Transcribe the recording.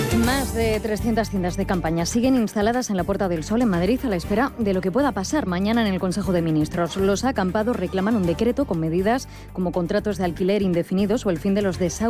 Más de 300 tiendas de campaña siguen instaladas en la Puerta del Sol en Madrid a la espera de lo que pueda pasar mañana en el Consejo de Ministros. Los acampados reclaman un decreto con medidas como contratos de alquiler indefinidos o el fin de los desahucios